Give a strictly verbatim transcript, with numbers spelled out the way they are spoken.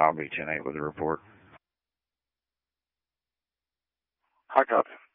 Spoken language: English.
I'll be ten eight with a report. High copy.